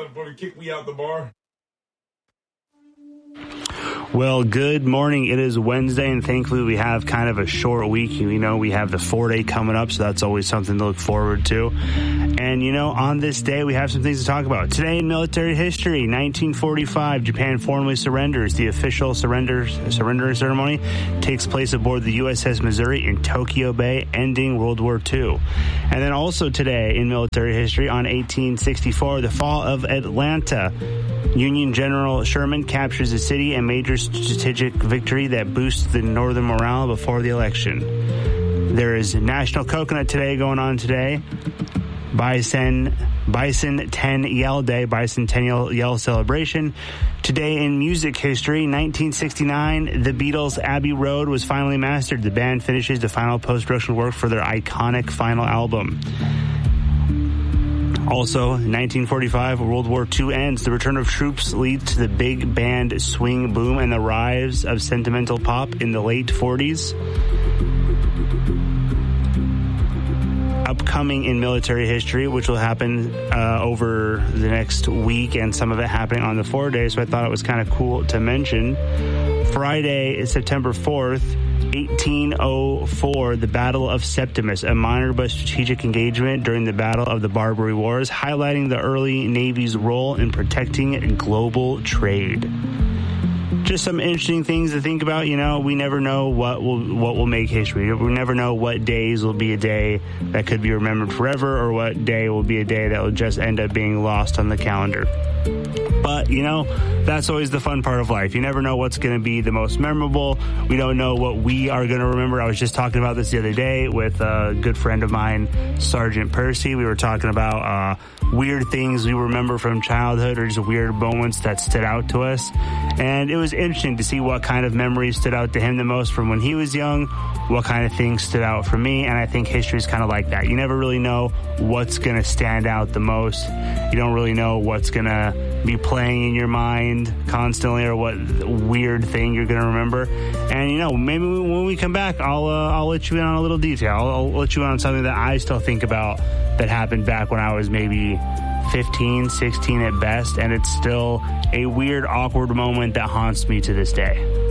motherfucker kick me out the bar. Well, good morning. It is Wednesday, and thankfully we have kind of a short week. You know, we have the 4-day coming up, so that's always something to look forward to. And, you know, on this day, we have some things to talk about. Today in military history, 1945, Japan formally surrenders. The official surrender ceremony takes place aboard the USS Missouri in Tokyo Bay, ending World War II. And then also today in military history, on 1864, the fall of Atlanta. Union General Sherman captures the city, a major strategic victory that boosts the northern morale before the election. There is National Coconut Day going on today. Bicentennial Yell Day, Bicentennial Yell celebration. Today in music history, 1969, the Beatles' Abbey Road was finally mastered. The band finishes the final post-production work for their iconic final album. Also, 1945, World War II ends. The return of troops leads to the big band swing boom and the rise of sentimental pop in the late 40s. Upcoming in military history, which will happen over the next week, and some of it happening on the 4 days, so I thought it was kind of cool to mention. Friday is September 4th. 1804, the Battle of Septimus, a minor but strategic engagement during the Battle of the Barbary Wars, highlighting the early Navy's role in protecting global trade. Just some interesting things to think about. You know, we never know what will make history. We never know what days will be a day that could be remembered forever, or what day will be a day that will just end up being lost on the calendar. But, you know, that's always the fun part of life. You never know what's going to be the most memorable. We don't know what we are going to remember. I was just talking about this the other day with a good friend of mine, Sergeant Percy. We were talking about weird things we remember from childhood, or just weird moments that stood out to us. And it was interesting to see what kind of memories stood out to him the most from when he was young, what kind of things stood out for me. And I think history is kind of like that. You never really know what's going to stand out the most. You don't really know what's going to be playing in your mind constantly, or what weird thing you're going to remember. And, you know, maybe when we come back, I'll let you in on a little detail. I'll let you in on something that I still think about that happened back when I was maybe 15, 16 at best, and it's still a weird, awkward moment that haunts me to this day.